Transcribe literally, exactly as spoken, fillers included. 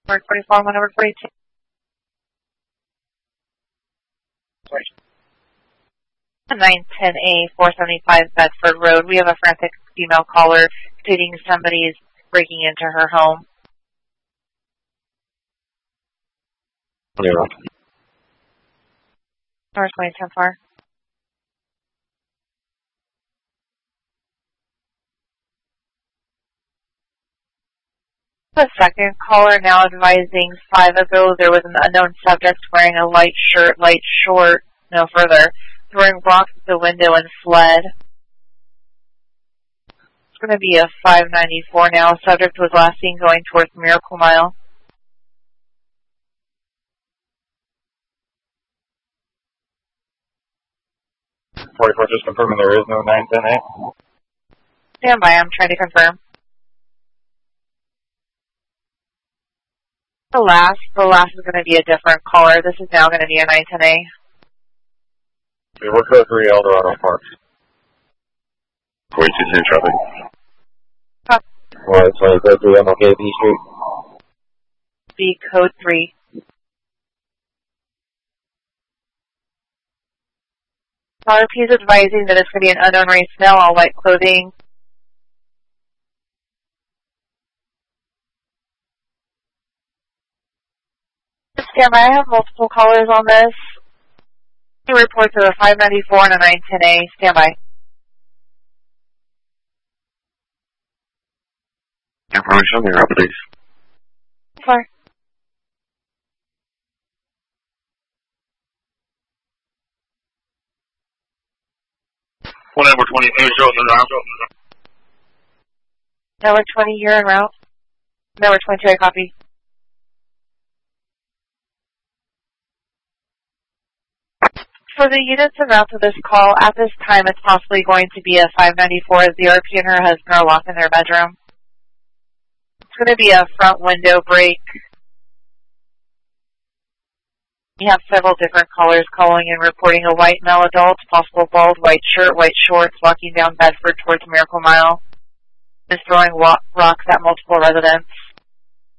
Number forty-four, one number forty-two. nine ten A, four seventy-five Bedford Road. We have a frantic female caller stating somebody is breaking into her home. Yeah. North twenty ten four. The second caller now advising five ago there was an unknown subject wearing a light shirt, light short, no further, throwing rocks at the window and fled. It's going to be a five ninety-four now. Subject was last seen going towards Miracle Mile. forty-four, just confirming there is no nine ten A. Stand by, I'm trying to confirm. The last, the last is going to be a different caller. This is now going to be a nine ten A. Okay, we're code three, Eldorado Park. forty-two ten traffic. Huh. Well, it's uh, code three, M L K B Street. B code three. Caller, please advising that it's going to be an unknown race male, all white clothing. Stand by, I have multiple callers on this. Two reports of a five ninety-four and a nine ten A. Stand by. Information on the route, please. Sorry. One number twenty-two, show us the route. Number twenty, you're en route. Number twenty-two, I copy. For the units en route to this call, at this time it's possibly going to be a five ninety-four as the R P and her husband are locked in their bedroom. It's going to be a front window break. We have several different callers calling and reporting a white male adult, possible bald, white shirt, white shorts, walking down Bedford towards Miracle Mile. Is throwing rocks at multiple residents.